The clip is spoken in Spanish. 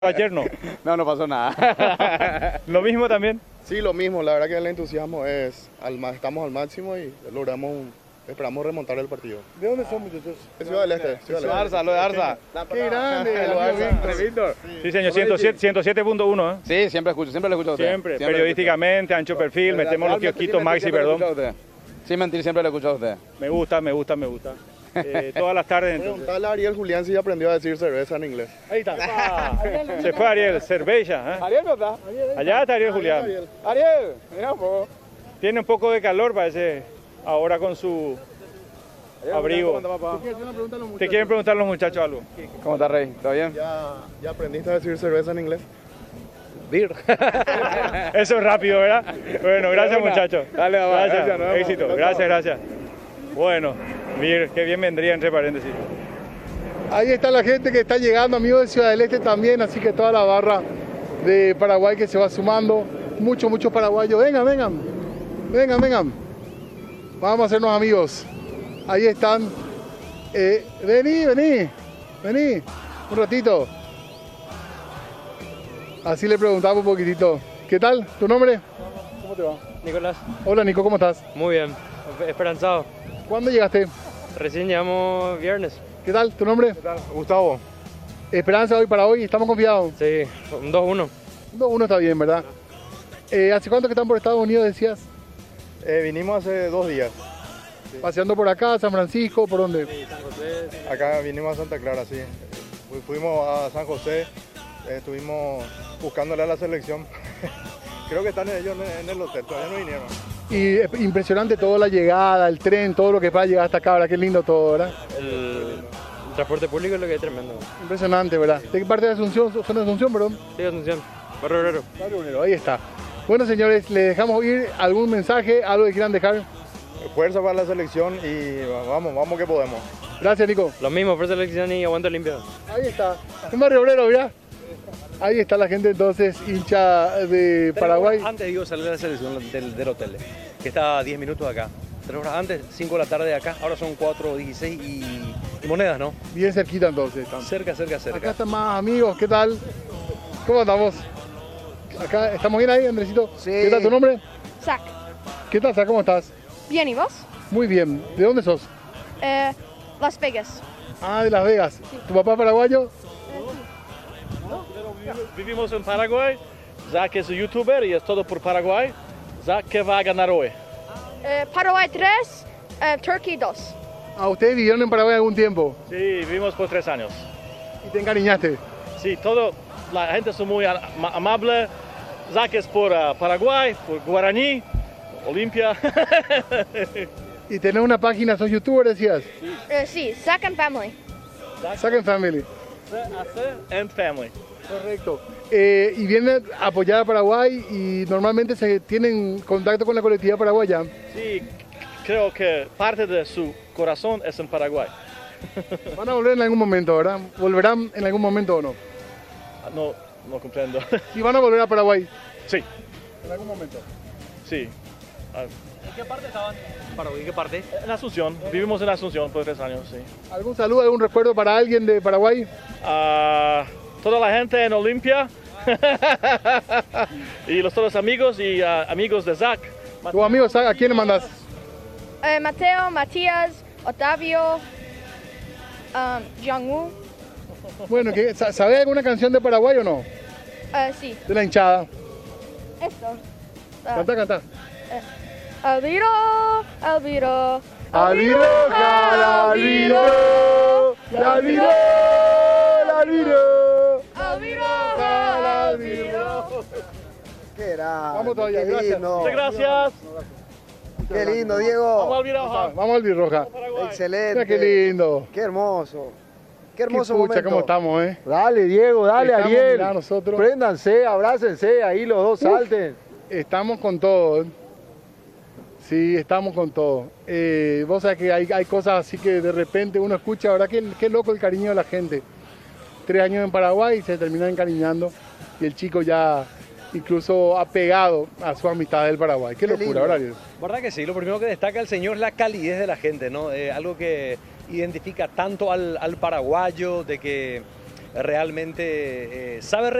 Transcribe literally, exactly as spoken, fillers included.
Ayer no. No, no pasó nada. ¿Lo mismo también? Sí, lo mismo. La verdad que el entusiasmo es, al, ma- estamos al máximo y logramos, un- esperamos remontar el partido. ¿De dónde son, muchachos? Es Ciudad del Este. Ciudad del Este. Arza, lo de Arza. ¡Qué grande! Lo amigo Arza. Víctor. Víctor. Sí, señor, ciento siete, ciento siete punto uno, ¿eh? Sí, siempre escucho, siempre lo escucho a usted. Siempre, lo periodísticamente, ancho perfil, escucho. metemos los Realmente, kiosquitos sin Maxi, mentir, siempre lo perdón. escucho a usted. Sin mentir, siempre lo escucho a usted. Me gusta, me gusta, me gusta. Eh, todas las tardes entonces. Preguntale a Ariel Julián si aprendió a decir cerveza en inglés. Ahí está. Se fue Ariel, cerveza, ¿eh? Ariel no está. Allá está Ariel Julián. Ariel, mira un poco. Tiene un poco de calor, parece, ahora con su abrigo. ¿Te quieren preguntar los muchachos algo? ¿Cómo está, Rey? ¿Todo bien? ¿Ya, ya aprendiste a decir cerveza en inglés? Beer. Eso es rápido, ¿verdad? Bueno, gracias muchachos. Dale, vamos, gracias, gracias, nos vemos. éxito, gracias, gracias. Bueno, mir, qué bien vendría entre paréntesis. Ahí está la gente que está llegando, amigos de Ciudad del Este también, así que toda la barra de Paraguay que se va sumando. Muchos, muchos paraguayos. Vengan, vengan. Vengan, vengan. Vamos a hacernos amigos. Ahí están. Eh, vení, vení. Vení. Un ratito. Así le preguntamos un poquitito. ¿Qué tal? ¿Tu nombre? ¿Cómo te va? Nicolás, Hola, Nico, ¿cómo estás? muy bien, esperanzado. ¿Cuándo llegaste? Recién llegamos viernes. ¿Qué tal? ¿Tu nombre? Gustavo. Esperanza hoy para hoy. ¿Estamos confiados? Sí, un dos uno. No, uno está bien, ¿verdad? Eh, ¿Hace cuánto que están por Estados Unidos, decías? Eh, vinimos hace dos días. Paseando por acá, San Francisco, ¿por dónde? Acá vinimos a Santa Clara, sí. Fu- Fuimos a San José, eh, estuvimos buscándole a la selección. Creo que están ellos en el hotel, todavía no vinieron. Y es impresionante toda la llegada, el tren, todo lo que para llegar hasta acá, ¿verdad? Qué lindo todo, ¿verdad? El, el transporte público es lo que es tremendo. Impresionante, ¿verdad? ¿De qué parte de Asunción? ¿Son de Asunción, perdón? Sí, Asunción, Barrio Obrero. Barrio Obrero, ahí está. Bueno, señores, les dejamos ir algún mensaje, algo que quieran dejar. Fuerza para la selección y vamos, vamos que podemos. Gracias, Nico. Lo mismo, fuerza selección y aguante limpio. Ahí está. Un Barrio Obrero, ¿verdad? Ahí está la gente entonces, hincha de Paraguay. Antes digo salir de la selección del, del hotel, que está a diez minutos de acá. Tres horas antes, cinco de la tarde de acá, ahora son cuatro dieciséis y, y monedas, ¿no? Bien cerquita entonces. estamos. Cerca, cerca, Acá cerca. están más amigos, ¿qué tal? ¿Cómo andamos? Acá, ¿estamos bien ahí, Andresito? Sí. ¿Qué tal tu nombre? Zach. ¿Qué tal, Zach? ¿Cómo estás? Bien, ¿y vos? Muy bien. ¿De dónde sos? Eh, Las Vegas. Ah, de Las Vegas. ¿Tu papá es paraguayo? Vivimos en Paraguay, Zach es youtuber y es todo por Paraguay. Zach, ¿qué va a ganar hoy? Eh, Paraguay tres, eh, Turkey dos. Ah, ¿ustedes vivieron en Paraguay algún tiempo? Sí, vivimos por tres años. ¿Y te encariñaste? Sí, todo, la gente es muy ama- amable. Zach es por ah, Paraguay, por Guaraní, Olimpia. ¿Y tenés una página, sos youtuber, decías? Eh, sí, Zach and Family. Second Family. and family. Correcto. Eh, y vienen a apoyar a Paraguay y normalmente se tienen contacto con la colectividad paraguaya. Sí, creo que parte de su corazón es en Paraguay. Van a volver en algún momento, ¿verdad? ¿Volverán en algún momento o no? Ah, No, no comprendo. Sí, van a volver a Paraguay. Sí, En algún momento. sí. Ah, ¿En qué parte estaban? Paraguay, ¿en qué parte? En Asunción, vivimos en Asunción por tres años, sí. ¿Algún saludo, algún recuerdo para alguien de Paraguay? A toda la gente en Olimpia y los todos amigos y ah, amigos de Zach. ¿Tus amigos a quién le mandas? Eh, Mateo, Matías, Otavio, um, Jong-woo. Bueno, ¿qué- sa- ¿sabés alguna canción de Paraguay o no? Eh, sí, De la hinchada. esto. Ah, Canta, canta. Alviro, Alviro. Alviroja, la alviro, la alviro, la alviro, Alviroja, la alviro. Qué grande, Vamos todavía, qué gracias. lindo, Muchas gracias. qué lindo, Vamos Diego. al Viraja. Vamos al Virroja. Excelente. Mira qué lindo. Qué hermoso. Qué Qué hermoso pucha, momento. cómo estamos, ¿eh? Dale, Diego, dale, Estamos, Ariel. mirá, nosotros. Préndanse, abrácense, ahí los dos salten. Estamos con todo. ¿eh? Sí, estamos con todo. Eh, vos sabés que hay, hay cosas así que de repente uno escucha, ¿verdad? Qué, qué loco el cariño de la gente. Tres años en Paraguay y se termina encariñando y el chico ya incluso ha pegado a su amistad del Paraguay. Qué, Qué locura, lindo. ¿verdad, Ariel? ¿Verdad que sí? Lo primero que destaca el señor es la calidez de la gente, ¿no? Eh, algo que identifica tanto al, al paraguayo, de que realmente eh, sabe